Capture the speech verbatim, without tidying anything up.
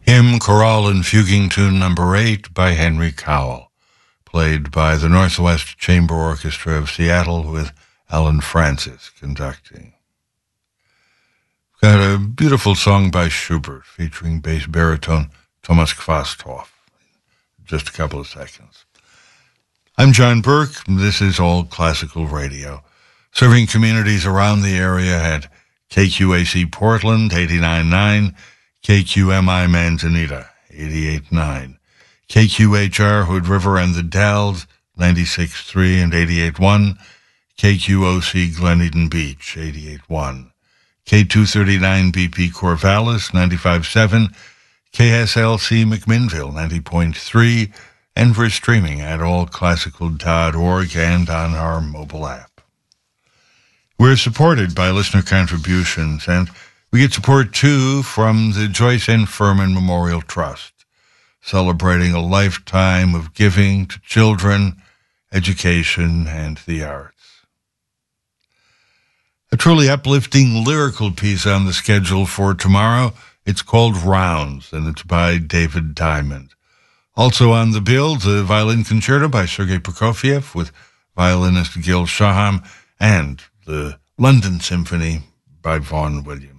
Hymn, Chorale, and Fuguing Tune Number eight by Henry Cowell, played by the Northwest Chamber Orchestra of Seattle with Alan Francis conducting. Got a beautiful song by Schubert featuring bass baritone Thomas Quasthoff. Just a couple of seconds. I'm John Burke, and this is All Classical Radio, serving communities around the area at K Q A C Portland, eighty-nine point nine, K Q M I Manzanita, eighty-eight point nine, K Q H R Hood River and the Dalles, ninety-six point three and eighty-eight point one, K Q O C Glen Eden Beach, eighty-eight point one, K two thirty-nine B P Corvallis, ninety-five point seven, K S L C McMinnville, ninety point three, and we're streaming at all classical dot org and on our mobile app. We're supported by listener contributions, and we get support, too, from the Joyce N. Furman Memorial Trust, celebrating a lifetime of giving to children, education, and the arts. A truly uplifting lyrical piece on the schedule for tomorrow. It's called Rounds, and it's by David Diamond. Also on the bill, the violin concerto by Sergei Prokofiev with violinist Gil Shaham, and the London Symphony by Vaughan Williams.